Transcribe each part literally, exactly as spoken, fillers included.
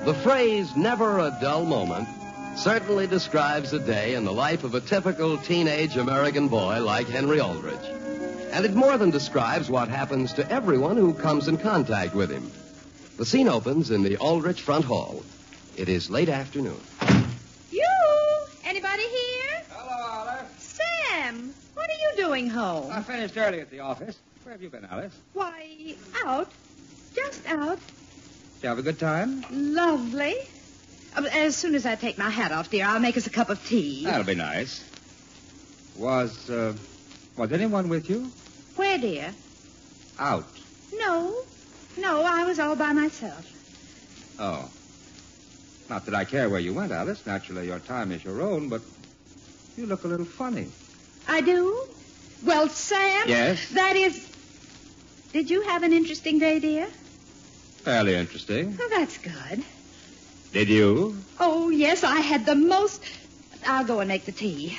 The phrase, never a dull moment, certainly describes a day in the life of a typical teenage American boy like Henry Aldrich. And it more than describes what happens to everyone who comes in contact with him. The scene opens in the Aldrich front hall. It is late afternoon. You? Anybody here? Hello, Alice. Sam, what are you doing home? I finished early at the office. Where have you been, Alice? Why, out. Just out. Did you have a good time? Lovely. Uh, As soon as I take my hat off, dear, I'll make us a cup of tea. That'll be nice. Was, uh, was anyone with you? Where, dear? Out. No. No, I was all by myself. Oh. Not that I care where you went, Alice. Naturally, your time is your own, but you look a little funny. I do? Well, Sam... Yes? That is... Did you have an interesting day, dear? Fairly interesting. Oh, that's good. Did you? Oh, yes, I had the most... I'll go and make the tea.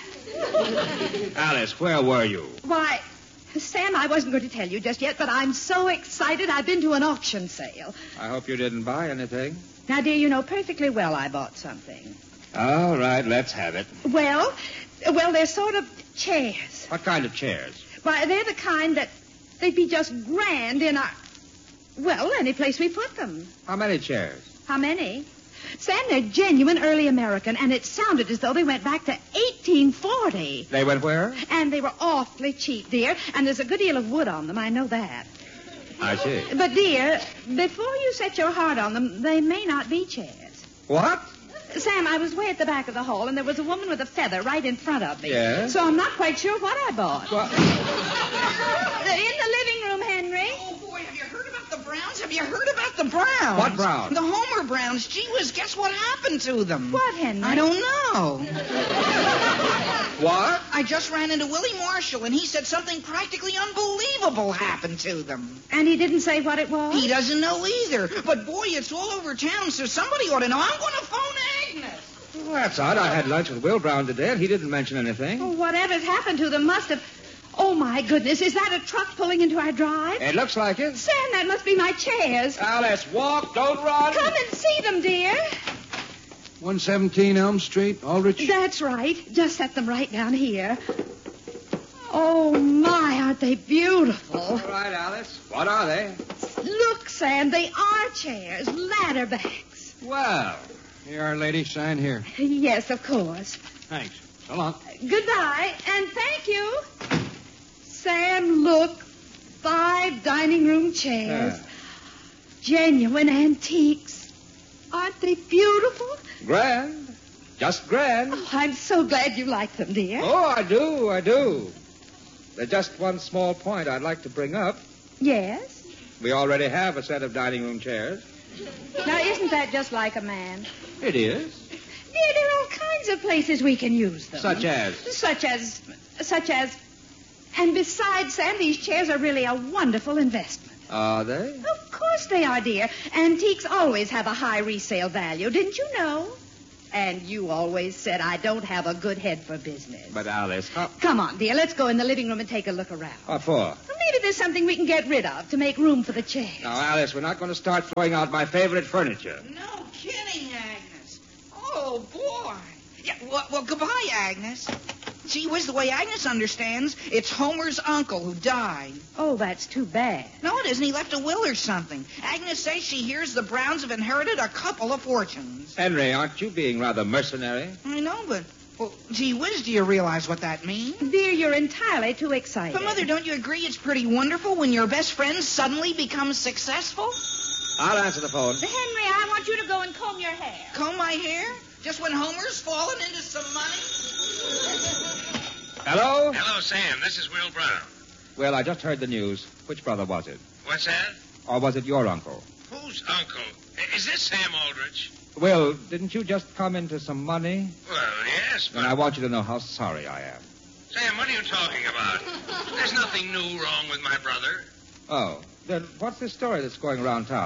Alice, where were you? Why, Sam, I wasn't going to tell you just yet, but I'm so excited I've been to an auction sale. I hope you didn't buy anything. Now, dear, you know perfectly well I bought something. All right, let's have it. Well, well, they're sort of chairs. What kind of chairs? Why, they're the kind that they'd be just grand in our... Well, any place we put them. How many chairs? How many? Sam, they're genuine early American, and it sounded as though they went back to eighteen forty. They went where? And they were awfully cheap, dear, and there's a good deal of wood on them, I know that. I see. But, dear, before you set your heart on them, they may not be chairs. What? Sam, I was way at the back of the hall, and there was a woman with a feather right in front of me. Yes? So I'm not quite sure what I bought. What? In the living room, Henry. Oh, boy, have you heard about the Browns? Have you heard about the Browns? What Browns? The Homer Browns. Gee whiz, guess what happened to them? What, Henry? I don't know. What? I just ran into Willie Marshall, and he said something practically unbelievable happened to them. And he didn't say what it was? He doesn't know either. But, boy, it's all over town, so somebody ought to know. I'm going to phone Agnes. Well, that's odd. I had lunch with Will Brown today, and he didn't mention anything. Oh, whatever's happened to them must have... Oh, my goodness, is that a truck pulling into our drive? It looks like it. Sam, that must be my chairs. Alice, walk, don't run. Come and see them, dear. one seventeen Elm Street, Aldrich? That's right. Just set them right down here. Oh, my, aren't they beautiful? All right, Alice. What are they? Look, Sam, they are chairs, ladder backs. Well, Here, our lady, sign here. Yes, of course. Thanks. So long. Goodbye, and thank you. Sam, look. Five dining room chairs. Yeah. Genuine antiques. Aren't they beautiful? grand. Just grand. Oh, I'm so glad you like them, dear. Oh, I do, I do. There's just one small point I'd like to bring up. Yes? We already have a set of dining room chairs. Now, isn't that just like a man? It is. Dear, there are all kinds of places we can use them. Such as? Such as... Such as... And besides, Sam, these chairs are really a wonderful investment. Are they? Of course they are, dear. Antiques always have a high resale value. Didn't you know? And you always said I don't have a good head for business. But, Alice, how... Come on, dear. Let's go in the living room and take a look around. What for? Well, maybe there's something we can get rid of to make room for the chairs. Now, Alice, we're not going to start throwing out my favorite furniture. No kidding, Agnes. Oh, boy. Yeah, well, well, goodbye, Agnes. Gee whiz, the way Agnes understands, it's Homer's uncle who died. Oh, that's too bad. No, it isn't. He left a will or something. Agnes says she hears the Browns have inherited a couple of fortunes. Henry, aren't you being rather mercenary? I know, but... Well, gee whiz, do you realize what that means? Dear, you're entirely too excited. But, Mother, don't you agree it's pretty wonderful when your best friend suddenly becomes successful? I'll answer the phone. Henry, I want you to go and comb your hair. Comb my hair? Just when Homer's fallen into some money? Hello? Hello, Sam. This is Will Brown. Well, I just heard the news. Which brother was it? What's that? Or was it your uncle? Whose uncle? Is this Sam Aldrich? Will, didn't you just come into some money? Well, yes, but... And I want you to know how sorry I am. Sam, what are you talking about? There's nothing new wrong with my brother. Oh, then what's this story that's going around town?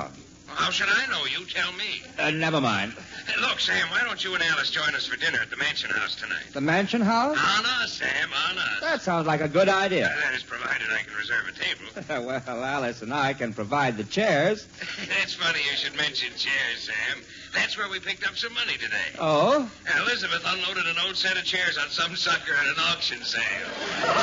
How should I know? You tell me. Uh, never mind. Hey, look, Sam, why don't you and Alice join us for dinner at the Mansion House tonight? The Mansion House? On us, Sam, on us. That sounds like a good idea. Uh, that is provided I can reserve a table. Well, Alice and I can provide the chairs. It's funny you should mention chairs, Sam. That's where we picked up some money today. Oh? Elizabeth unloaded an old set of chairs on some sucker at an auction sale.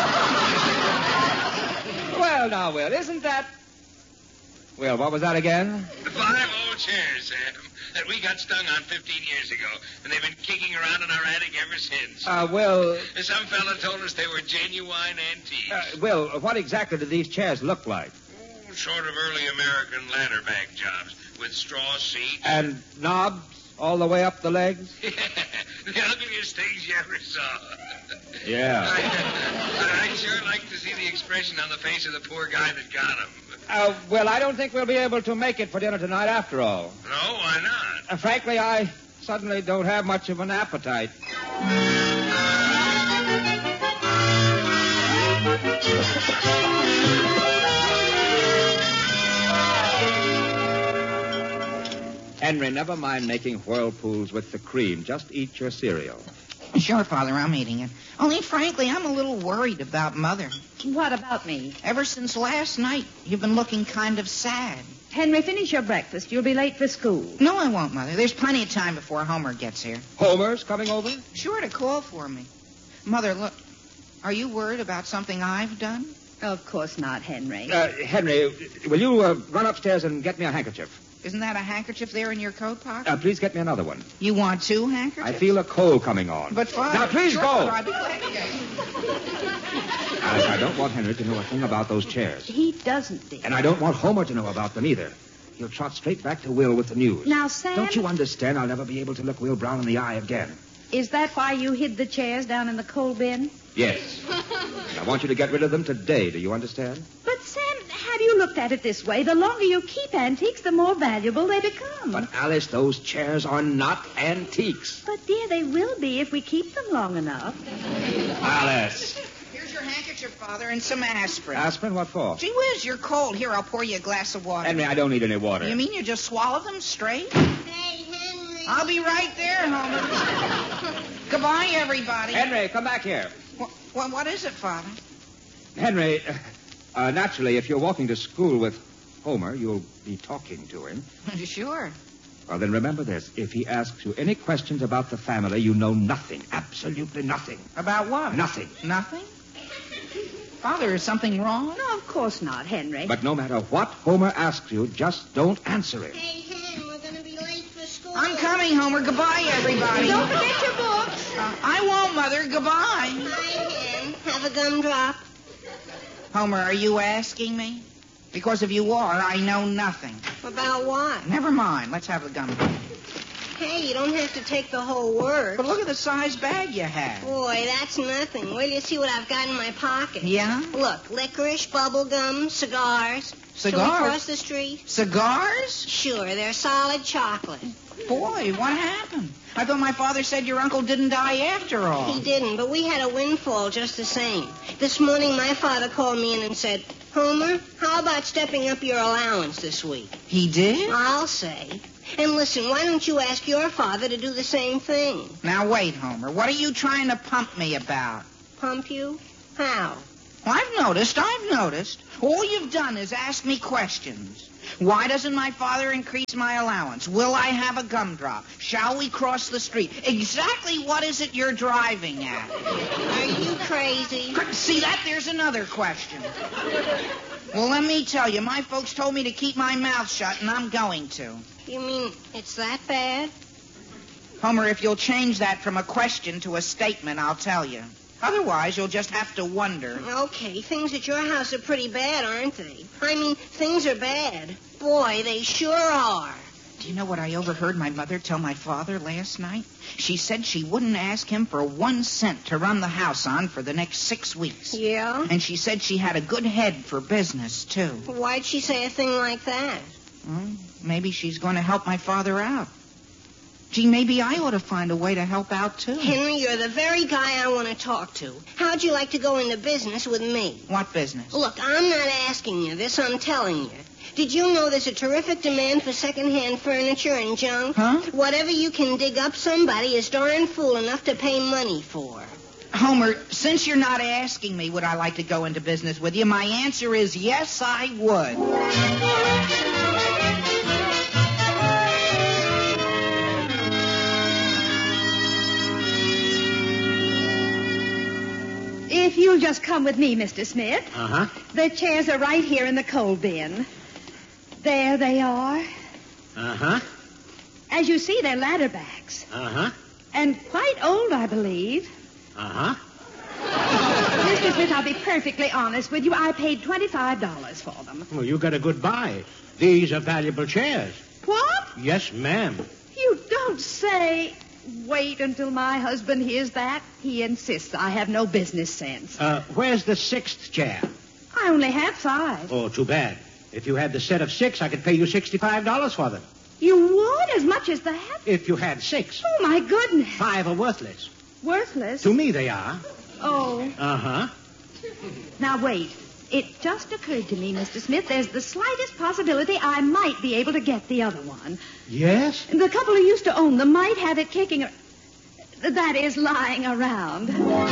Well, now, Will, isn't that... Will, what was that again? The five old chairs, Sam, that we got stung on fifteen years ago, and they've been kicking around in our attic ever since. Uh, Will... Some fella told us they were genuine antiques. Uh, Will, what exactly do these chairs look like? Oh, sort of early American ladder-back jobs with straw seats. And knobs all the way up the legs? The ugliest things you ever saw. Yeah. I, I'd sure like to see the expression on the face of the poor guy that got them. Uh, well, I don't think we'll be able to make it for dinner tonight after all. No, why not? Uh, frankly, I suddenly don't have much of an appetite. Henry, never mind making whirlpools with the cream. Just eat your cereal. Sure, Father, I'm eating it. Only, frankly, I'm a little worried about Mother. What about me? Ever since last night, you've been looking kind of sad. Henry, finish your breakfast. You'll be late for school. No, I won't, Mother. There's plenty of time before Homer gets here. Homer's coming over? Sure to call for me. Mother, look, are you worried about something I've done? Of course not, Henry. Uh, Henry, will you uh, run upstairs and get me a handkerchief? Isn't that a handkerchief there in your coat pocket? Uh, please get me another one. You want two handkerchiefs? I feel a cold coming on. But, Father... Now, please sure, go. Father, I'd be glad to get you. Alice, I don't want Henry to know a thing about those chairs. He doesn't, dear. And I don't want Homer to know about them either. He'll trot straight back to Will with the news. Now, Sam... Don't you understand? I'll never be able to look Will Brown in the eye again. Is that why you hid the chairs down in the coal bin? Yes. And I want you to get rid of them today. Do you understand? But, Sam, have you looked at it this way? The longer you keep antiques, the more valuable they become. But, Alice, those chairs are not antiques. But, dear, they will be if we keep them long enough. Alice. Here's your handkerchief, Father, and some aspirin. Aspirin? What for? Gee whiz, you're cold. Here, I'll pour you a glass of water. Henry, I don't need any water. You mean you just swallow them straight? Hey, Henry. I'll be right there, Homer. Goodbye, everybody. Henry, come back here. Wh- wh- what is it, Father? Henry, uh, uh, naturally, if you're walking to school with Homer, you'll be talking to him. Sure. Well, then remember this. If he asks you any questions about the family, you know nothing. Absolutely nothing. About what? Nothing. Nothing? Father, is something wrong? No, of course not, Henry. But no matter what Homer asks you, just don't answer him. Hey, Hen, we're going to be late for school. I'm coming, Homer. Goodbye, everybody. Don't forget your books. Uh, I won't, Mother. Goodbye. Hi, Hen. Have a gumdrop. Homer, are you asking me? Because if you are, I know nothing. About what? Never mind. Let's have the gumdrop. Hey, you don't have to take the whole word. But look at the size bag you have. Boy, that's nothing. Wait till you see what I've got in my pocket. Yeah? Look, licorice, bubble gum, cigars. Shall we Cigars? cross the street? Cigars? Sure, they're solid chocolate. Boy, what happened? I thought my father said your uncle didn't die after all. He didn't, but we had a windfall just the same. This morning, my father called me in and said, Homer, how about stepping up your allowance this week? He did? I'll say. And listen, why don't you ask your father to do the same thing? Now, wait, Homer. What are you trying to pump me about? Pump you? How? Well, I've noticed, I've noticed. All you've done is ask me questions. Why doesn't my father increase my allowance? Will I have a gumdrop? Shall we cross the street? Exactly what is it you're driving at? Are you crazy? See that? There's another question. Well, let me tell you, my folks told me to keep my mouth shut, and I'm going to. You mean it's that bad? Homer, if you'll change that from a question to a statement, I'll tell you. Otherwise, you'll just have to wonder. Okay, things at your house are pretty bad, aren't they? I mean, things are bad. Boy, they sure are. Do you know what I overheard my mother tell my father last night? She said she wouldn't ask him for one cent to run the house on for the next six weeks. Yeah? And she said she had a good head for business, too. Why'd she say a thing like that? Well, maybe she's going to help my father out. Gee, maybe I ought to find a way to help out, too. Henry, you're the very guy I want to talk to. How'd you like to go into business with me? What business? Look, I'm not asking you this, I'm telling you. did you know there's a terrific demand for second-hand furniture and junk? Huh? Whatever you can dig up, somebody is darn fool enough to pay money for. Homer, since you're not asking me would I like to go into business with you, my answer is yes, I would. If you'll just come with me, Mister Smith. Uh-huh. The chairs are right here in the coal bin. There they are. Uh-huh. As you see, they're ladder backs. Uh-huh. And quite old, I believe. Uh-huh. Mister Smith, I'll be perfectly honest with you. I paid twenty-five dollars for them. Well, you got a good buy. These are valuable chairs. What? Yes, ma'am. You don't say... Wait until my husband hears that. He insists I have no business sense. Uh, where's the sixth chair? I only have five. Oh, too bad. If you had the set of six, I could pay you sixty-five dollars for them. You would? As much as that? If you had six. Oh, my goodness. Five are worthless. Worthless? To me, they are. Oh. Uh-huh. Now, wait. It just occurred to me, Mister Smith, there's the slightest possibility I might be able to get the other one. Yes? The couple who used to own them might have it kicking... ar- That is, lying around.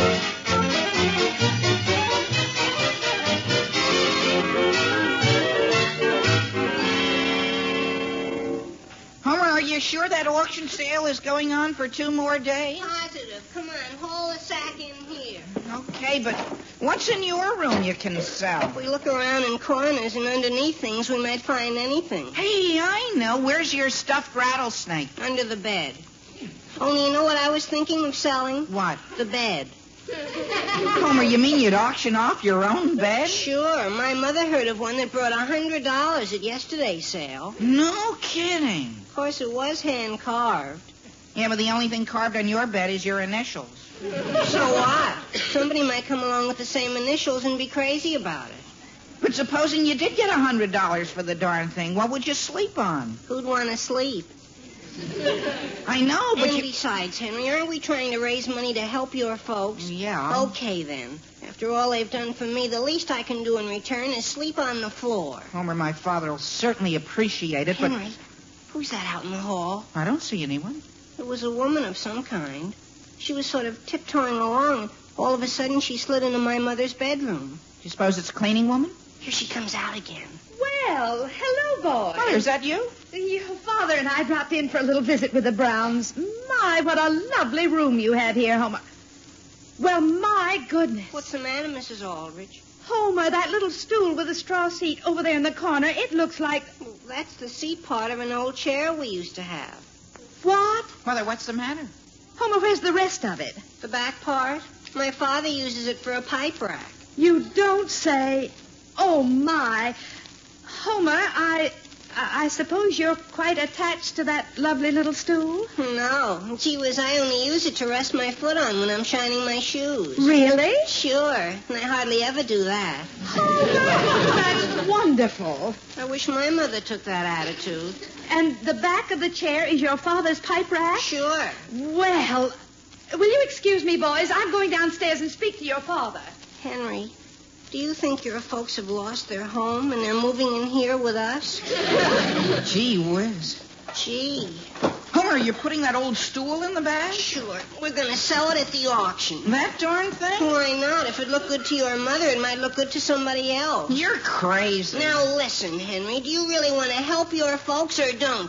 Homer, are you sure that auction sale is going on for two more days? Positive. Come on, haul the sack in here. Okay, but what's in your room you can sell? If we look around in corners and underneath things, we might find anything. Hey, I know. Where's your stuffed rattlesnake? Under the bed. Only you know what I was thinking of selling? What? The bed. Homer, you mean you'd auction off your own bed? Sure. My mother heard of one that brought a hundred dollars at yesterday's sale. No kidding. Of course, it was hand-carved. Yeah, but the only thing carved on your bed is your initials. So what? Somebody might come along with the same initials and be crazy about it. But supposing you did get a hundred dollars for the darn thing, what would you sleep on? Who'd want to sleep? I know, but And you... besides, Henry, aren't we trying to raise money to help your folks? Yeah. Okay, then. After all they've done for me, the least I can do in return is sleep on the floor. Homer, my father will certainly appreciate it, Henry, who's that out in the hall? but I don't see anyone. It was a woman of some kind. She was sort of tiptoeing along, and all of a sudden she slid into my mother's bedroom. Do you suppose it's a cleaning woman? Here she comes out again. Well, hello, boys. Mother, is that you? Your father and I dropped in for a little visit with the Browns. My, what a lovely room you have here, Homer. Well, my goodness. What's the matter, Missus Aldrich? Homer, that little stool with a straw seat over there in the corner, it looks like... Well, that's the seat part of an old chair we used to have. What? Mother, what's the matter? Homer, where's the rest of it? The back part? My father uses it for a pipe rack. You don't say... Oh, my. Homer, I... I suppose you're quite attached to that lovely little stool? No. Gee whiz, I only use it to rest my foot on when I'm shining my shoes. Really? Sure. And I hardly ever do that. Oh, that's wonderful. I wish my mother took that attitude. And the back of the chair is your father's pipe rack? Sure. Well, will you excuse me, boys? I'm going downstairs and speak to your father. Henry, do you think your folks have lost their home and they're moving in here with us? Gee whiz. Gee. Homer, you're putting that old stool in the bag? Sure. We're going to sell it at the auction. That darn thing? Why not? If it looked good to your mother, it might look good to somebody else. You're crazy. Now listen, Henry. Do you really want to help your folks or don't